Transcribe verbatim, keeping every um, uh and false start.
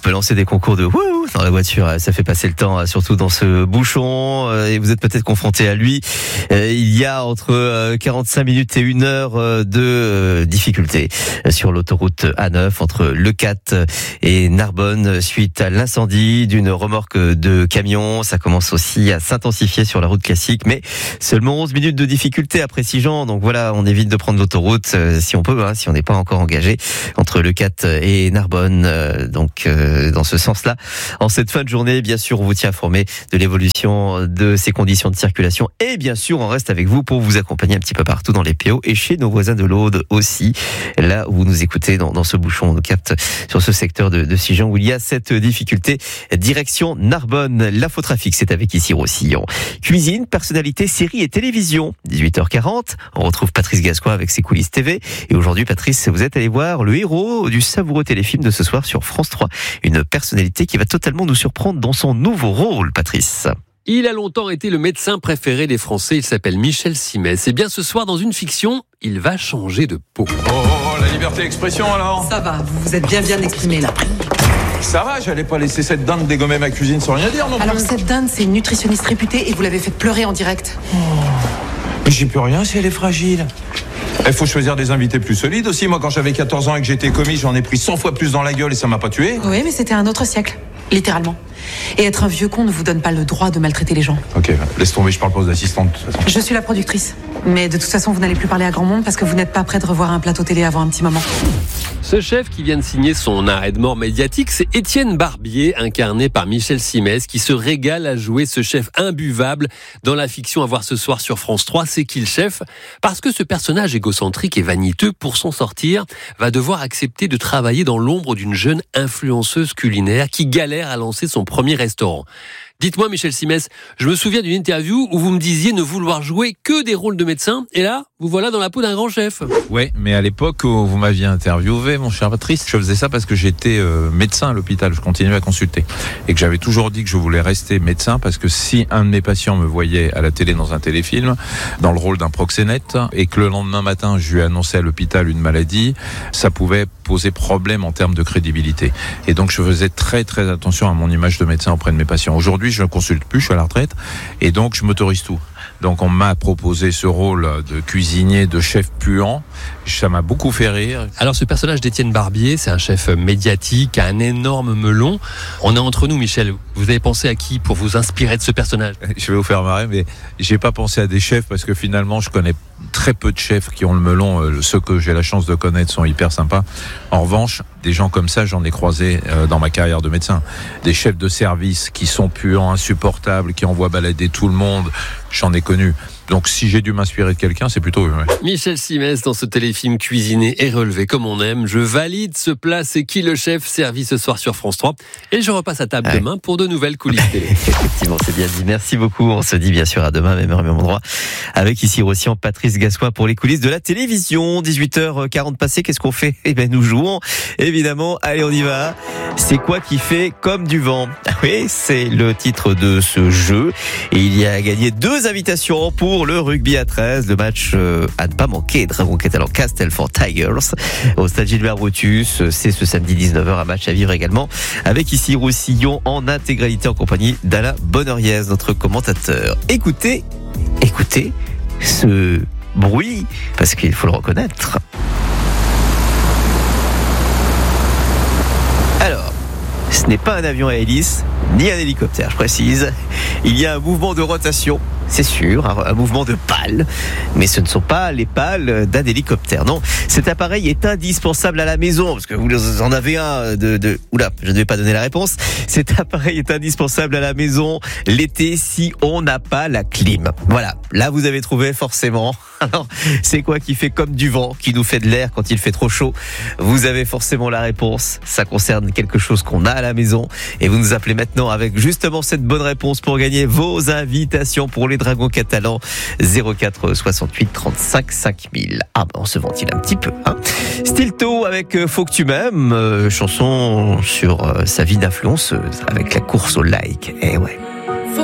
peut lancer des concours de wouh dans la voiture. Ça fait passer le temps, surtout dans ce bouchon. Et vous êtes peut-être confronté à lui. Il y a entre quarante-cinq minutes et une heure de difficulté sur l'autoroute A neuf entre Le Cat et Narbonne suite à l'incendie d'une remorque de camion. Ça commence aussi à s'intensifier sur la route classique, mais seulement onze minutes de difficulté après Sigean. Donc voilà, on évite de prendre l'autoroute si on peut, hein, si on n'est pas encore engagé entre Le Cat et Narbonne. Donc dans ce sens-là, en cette fin de journée, bien sûr, on vous tient informé de l'évolution de ces conditions de circulation et bien sûr, on reste avec vous pour vous accompagner un petit peu partout dans les P O et chez nos voisins de l'Aude aussi. Là où vous nous écoutez dans, dans ce bouchon, on nous capte sur ce secteur de, de Sigean où il y a cette difficulté. Direction Narbonne. L'infotrafic, c'est avec ici Roussillon. Cuisine, personnalité, série et télévision. dix-huit heures quarante. On retrouve Patrice Gascoigne avec ses coulisses T V. Et aujourd'hui, Patrice, vous êtes allé voir le héros du savoureux téléfilm de ce soir sur France trois. Une personnalité qui va totalement nous surprendre dans son nouveau rôle, Patrice. Il a longtemps été le médecin préféré des Français. Il s'appelle Michel Simès. Et bien ce soir, dans une fiction, il va changer de peau. Oh, oh, oh, la liberté d'expression alors. Ça va, vous vous êtes bien bien exprimé là. Ça va, j'allais pas laisser cette dinde dégommer ma cuisine sans rien dire non plus. Alors cette dinde, c'est une nutritionniste réputée et vous l'avez fait pleurer en direct. Oh. Mais j'y peux rien si elle est fragile. Il faut choisir des invités plus solides aussi. Moi, quand j'avais quatorze ans et que j'étais commis, j'en ai pris cent fois plus dans la gueule et ça m'a pas tué. Oui, mais c'était un autre siècle, littéralement. Et être un vieux con ne vous donne pas le droit de maltraiter les gens. Ok, laisse tomber, je parle pas aux assistantes de toute façon. Je suis la productrice. Mais de toute façon, vous n'allez plus parler à grand monde parce que vous n'êtes pas prêt de revoir un plateau télé avant un petit moment. Ce chef qui vient de signer son arrêt de mort médiatique, c'est Étienne Barbier, incarné par Michel Simès, qui se régale à jouer ce chef imbuvable dans la fiction à voir ce soir sur France trois. C'est qui le chef ? Parce que ce personnage égocentrique et vaniteux, pour s'en sortir, va devoir accepter de travailler dans l'ombre d'une jeune influenceuse culinaire qui galère à lancer son premier restaurant. Dites-moi, Michel Simès, je me souviens d'une interview où vous me disiez ne vouloir jouer que des rôles de médecin, et là, vous voilà dans la peau d'un grand chef. Ouais, mais à l'époque où vous m'aviez interviewé, mon cher Patrice, je faisais ça parce que j'étais euh, médecin à l'hôpital, je continuais à consulter, et que j'avais toujours dit que je voulais rester médecin parce que si un de mes patients me voyait à la télé dans un téléfilm, dans le rôle d'un proxénète, et que le lendemain matin, je lui annonçais à l'hôpital une maladie, ça pouvait poser problème en termes de crédibilité. Et donc, je faisais très très attention à mon image de médecin auprès de mes patients. Aujourd'hui, je ne consulte plus, je suis à la retraite, et donc je m'autorise tout. Donc on m'a proposé ce rôle de cuisinier, de chef puant. Ça m'a beaucoup fait rire. Alors ce personnage d'Étienne Barbier, c'est un chef médiatique, un énorme melon. On est entre nous, Michel. Vous avez pensé à qui pour vous inspirer de ce personnage ? Je vais vous faire marrer, mais j'ai pas pensé à des chefs parce que finalement je connais très peu de chefs qui ont le melon. Ceux que j'ai la chance de connaître sont hyper sympas. En revanche, des gens comme ça, j'en ai croisé dans ma carrière de médecin. Des chefs de service qui sont puants, insupportables, qui envoient balader tout le monde. J'en ai connu. Donc si j'ai dû m'inspirer de quelqu'un, c'est plutôt eux. Ouais. Michel Simès dans ce téléfilm cuisiné et relevé comme on aime. Je valide ce plat, c'est qui le chef, servi ce soir sur France trois. Et je repasse à table ouais. demain pour de nouvelles coulisses télé. Effectivement, c'est bien dit. Merci beaucoup. On se dit bien sûr à demain, même heure, même endroit. Avec ici Roussillon, Patrice Gascoigne pour les coulisses de la télévision. dix-huit heures quarante passées, qu'est-ce qu'on fait ? Eh bien, nous jouons. Évidemment, allez, on y va. C'est quoi qui fait comme du vent ? Oui, c'est le titre de ce jeu. Et il y a gagné deux invitations pour le rugby à treize, le match euh, à ne pas manquer, Dragon Catalan Castelfort Tigers au stade Gilbert Brutus. C'est ce samedi dix-neuf heures, un match à vivre également avec ici Roussillon en intégralité en compagnie d'Alain Bonneuriez, notre commentateur. Écoutez, écoutez ce bruit parce qu'il faut le reconnaître. Alors, ce n'est pas un avion à hélice, ni un hélicoptère, je précise. Il y a un mouvement de rotation, c'est sûr, un, un mouvement de pales, mais ce ne sont pas les pales d'un hélicoptère. Non, cet appareil est indispensable à la maison, parce que vous en avez un de... de oula, je ne vais pas donner la réponse. Cet appareil est indispensable à la maison l'été si on n'a pas la clim. Voilà, là vous avez trouvé forcément. Alors, c'est quoi qui fait comme du vent, qui nous fait de l'air quand il fait trop chaud ? Vous avez forcément la réponse. Ça concerne quelque chose qu'on a à la maison. Et vous nous appelez maintenant avec justement cette bonne réponse pour gagner vos invitations pour les Dragons catalans. zéro quatre soixante-huit trente-cinq cinq mille. Ah ben, on se ventile un petit peu, hein. Stilto avec Faut que tu m'aimes, euh, chanson sur euh, sa vie d'influenceuse avec la course au like. Eh ouais.